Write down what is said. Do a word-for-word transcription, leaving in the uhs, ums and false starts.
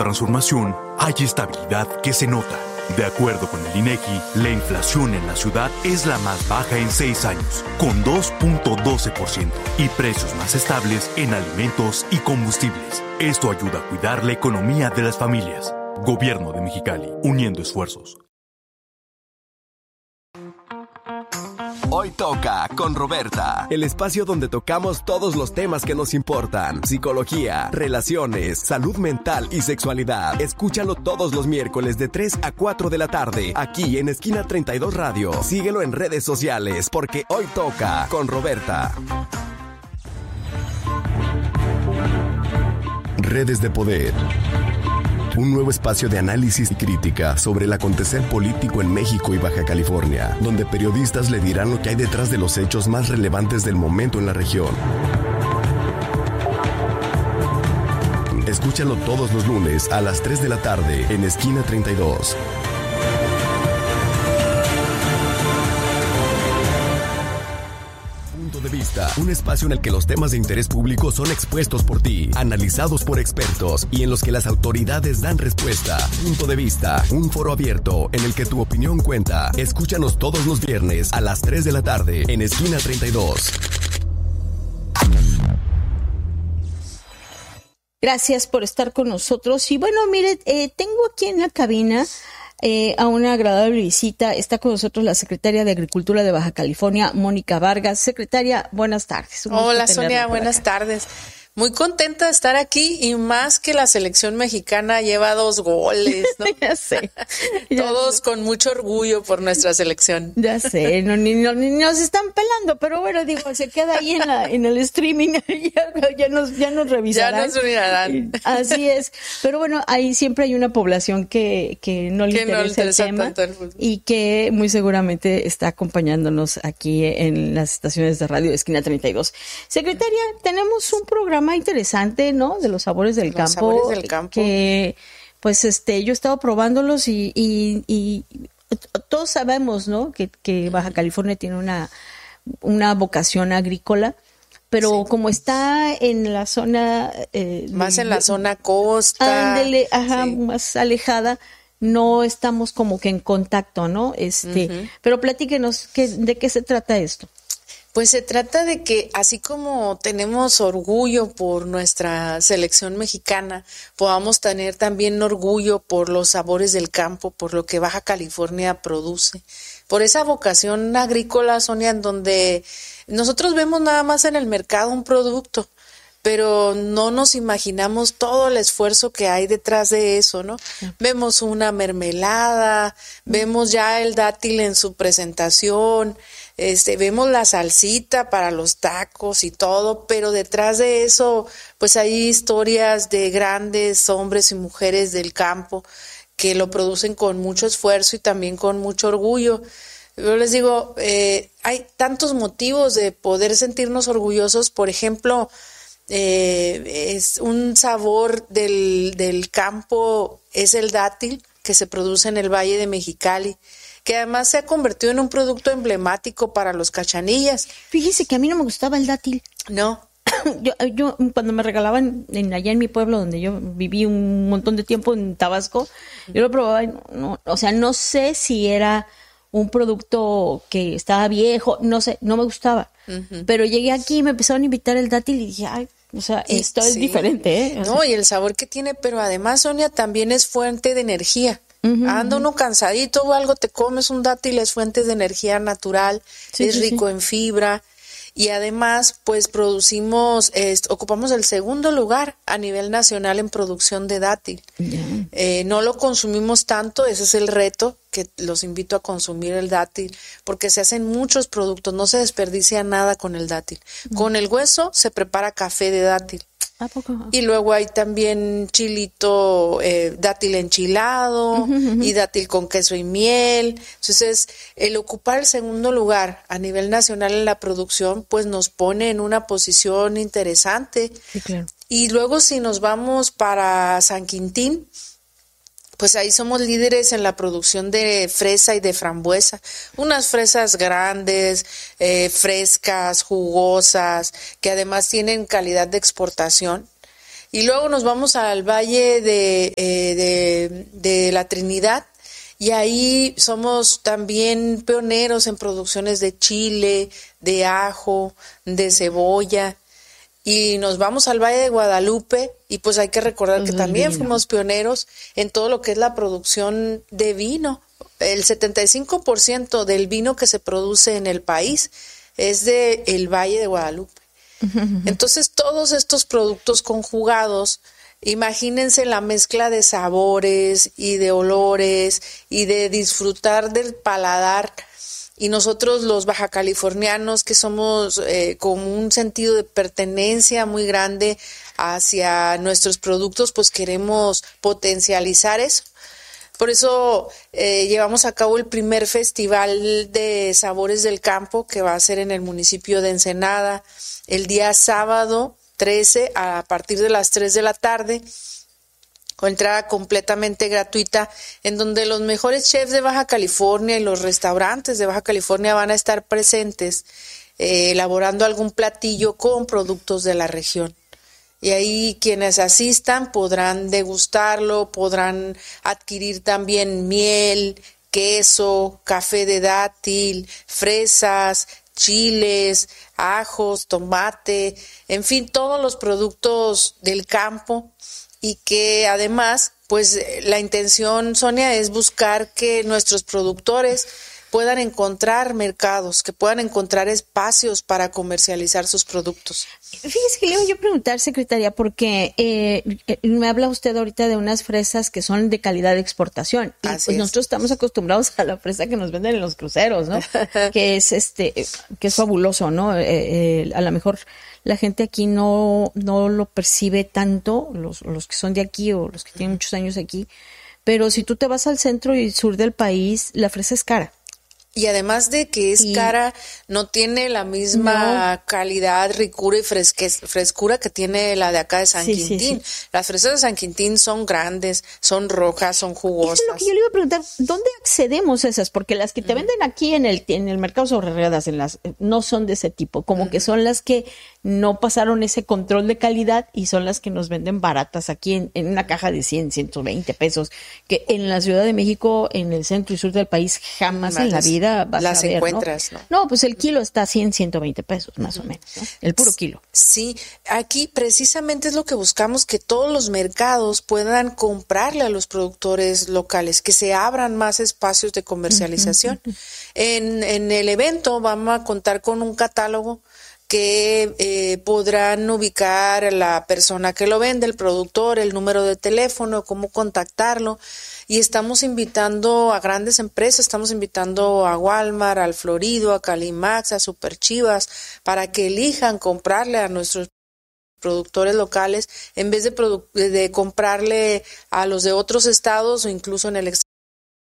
transformación, hay estabilidad que se nota. De acuerdo con el INEGI, la inflación en la ciudad es la más baja en seis años, con dos punto doce por ciento, y precios más estables en alimentos y combustibles. Esto ayuda a cuidar la economía de las familias. Gobierno de Mexicali, uniendo esfuerzos. Hoy toca con Roberta, el espacio donde tocamos todos los temas que nos importan: psicología, relaciones, salud mental y sexualidad. Escúchalo todos los miércoles de tres a cuatro de la tarde, aquí en Esquina treinta y dos Radio. Síguelo en redes sociales, porque hoy toca con Roberta. Redes de Poder. Un nuevo espacio de análisis y crítica sobre el acontecer político en México y Baja California, donde periodistas le dirán lo que hay detrás de los hechos más relevantes del momento en la región. Escúchalo todos los lunes a las tres de la tarde en Esquina treinta y dos. De vista, un espacio en el que los temas de interés público son expuestos por ti, analizados por expertos y en los que las autoridades dan respuesta. Punto de Vista, un foro abierto en el que tu opinión cuenta. Escúchanos todos los viernes a las tres de la tarde en Esquina treinta y dos. Gracias por estar con nosotros. Y bueno, mire, eh, tengo aquí en la cabina Eh, a una agradable visita. Está con nosotros la secretaria de Agricultura de Baja California, Mónica Vargas. Secretaria, buenas tardes. Hola, Sonia, buenas tardes. Muy contenta de estar aquí, y más que la selección mexicana lleva dos goles, ¿no? Ya sé. Ya Todos sé. con mucho orgullo por nuestra selección. Ya sé, no, ni, no, ni nos están pelando, pero bueno, digo, se queda ahí en, la, en el streaming, ya, ya, nos, ya nos revisarán. Ya nos mirarán. Así es, pero bueno, ahí siempre hay una población que, que no le Que interesa, no le interesa el tema tanto el fútbol. y que muy seguramente está acompañándonos aquí en las estaciones de radio de Esquina treinta y dos. Secretaria, tenemos un programa interesante, ¿no? De los sabores del Los campo. sabores del campo. Que, pues, este, yo he estado probándolos y, y, y todos sabemos, ¿no? Que, que Baja California tiene una, una vocación agrícola, pero Sí. como está en la zona... Eh, Más de- en la zona costa. Ándele, ajá, Sí. más alejada, no estamos como que en contacto, ¿no? Este, Ujú. pero platíquenos, ¿qué, ¿de qué se trata esto? Pues se trata de que, así como tenemos orgullo por nuestra selección mexicana, podamos tener también orgullo por los sabores del campo, por lo que Baja California produce, por esa vocación agrícola, Sonia, en donde nosotros vemos nada más en el mercado un producto, pero no nos imaginamos todo el esfuerzo que hay detrás de eso, ¿no? Vemos una mermelada, vemos ya el dátil en su presentación, este, vemos la salsita para los tacos y todo, pero detrás de eso, pues hay historias de grandes hombres y mujeres del campo que lo producen con mucho esfuerzo y también con mucho orgullo. Yo les digo, eh, hay tantos motivos de poder sentirnos orgullosos. Por ejemplo, eh, es un sabor del, del campo, es el dátil que se produce en el Valle de Mexicali, que además se ha convertido en un producto emblemático para los cachanillas. Fíjese que a mí no me gustaba el dátil. No, Yo, yo cuando me regalaban en, allá en mi pueblo donde yo viví un montón de tiempo en Tabasco, yo lo probaba y no, no, o sea, no sé si era un producto que estaba viejo, no sé, no me gustaba. Uh-huh. Pero llegué aquí y me empezaron a invitar el dátil y dije, ay, o sea, y, esto es sí. diferente, ¿eh? O no, sea, y el sabor que tiene, pero además, Sonia, también es fuente de energía. Uh-huh, Anda uno cansadito o algo, te comes un dátil, es fuente de energía natural, sí, es sí, rico sí. en fibra. Y además, pues producimos, eh, ocupamos el segundo lugar a nivel nacional en producción de dátil. Yeah. Eh, no lo consumimos tanto, ese es el reto, que los invito a consumir el dátil, porque se hacen muchos productos, no se desperdicia nada con el dátil. Mm. Con el hueso se prepara café de dátil. ¿A poco? Y luego hay también chilito, eh, dátil enchilado, uh-huh, uh-huh. y dátil con queso y miel. Entonces, el ocupar el segundo lugar a nivel nacional en la producción, pues nos pone en una posición interesante. Sí, claro. Y luego si nos vamos para San Quintín, pues ahí somos líderes en la producción de fresa y de frambuesa. Unas fresas grandes, eh, frescas, jugosas, que además tienen calidad de exportación. Y luego nos vamos al Valle de, eh, de, de la Trinidad, y ahí somos también pioneros en producciones de chile, de ajo, de cebolla. Y nos vamos al Valle de Guadalupe, y pues hay que recordar que también fuimos pioneros en todo lo que es la producción de vino. El setenta y cinco por ciento del vino que se produce en el país es de el Valle de Guadalupe. Entonces, todos estos productos conjugados, imagínense la mezcla de sabores y de olores y de disfrutar del paladar. Y nosotros los bajacalifornianos, que somos eh, con un sentido de pertenencia muy grande hacia nuestros productos, pues queremos potencializar eso. Por eso eh, llevamos a cabo el primer festival de sabores del campo, que va a ser en el municipio de Ensenada el día sábado trece a partir de las tres de la tarde, con entrada completamente gratuita, en donde los mejores chefs de Baja California y los restaurantes de Baja California van a estar presentes eh, elaborando algún platillo con productos de la región. Y ahí quienes asistan podrán degustarlo, podrán adquirir también miel, queso, café de dátil, fresas, chiles, ajos, tomate, en fin, todos los productos del campo. Y que además, pues la intención, Sonia, es buscar que nuestros productores puedan encontrar mercados, que puedan encontrar espacios para comercializar sus productos. Fíjese que le iba yo a preguntar, secretaria, porque eh, me habla usted ahorita de unas fresas que son de calidad de exportación. Y Así pues es. Nosotros estamos acostumbrados a la fresa que nos venden en los cruceros, ¿no? que es este, que es fabuloso, ¿no? Eh, eh, a lo mejor la gente aquí no, no lo percibe tanto, los, los que son de aquí o los que tienen muchos años aquí, pero si tú te vas al centro y sur del país, la fresa es cara. Y además de que es Y- cara, no tiene la misma calidad, ricura y fresque- frescura que tiene la de acá de San Sí, sí, Quintín. sí. Las fresas de San Quintín son grandes, son rojas, son Eso jugosas. es lo que yo le iba a preguntar, ¿dónde accedemos a esas? Porque las que te venden aquí en el en el mercado sobre ruedas, en las no son de ese tipo, como que son las que no pasaron ese control de calidad y son las que nos venden baratas aquí en, en una caja de cien, ciento veinte pesos, que en la Ciudad de México, en el centro y sur del país, jamás Más en la las- vida vas las a ver, encuentras, ¿no? ¿no? No, pues el kilo está a cien, ciento veinte pesos, más o menos, ¿no? El puro kilo. Sí, aquí precisamente es lo que buscamos, que todos los mercados puedan comprarle a los productores locales, que se abran más espacios de comercialización. En, en el evento vamos a contar con un catálogo que eh, podrán ubicar a la persona que lo vende, el productor, el número de teléfono, cómo contactarlo. Y estamos invitando a grandes empresas, estamos invitando a Walmart, al Florido, a Calimax, a Super Chivas, para que elijan comprarle a nuestros productores locales en vez de, produ- de comprarle a los de otros estados o incluso en el extranjero.